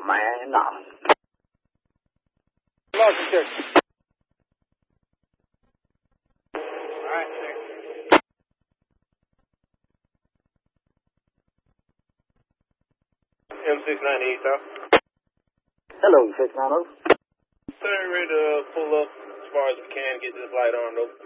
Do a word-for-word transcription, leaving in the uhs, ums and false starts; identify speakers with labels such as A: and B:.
A: man. No.
B: Larson check.
C: All right, check. M six ninety East, huh?
A: Hello, six nine zero.
C: Sir, ready to pull up as far as we can, get this light on, though.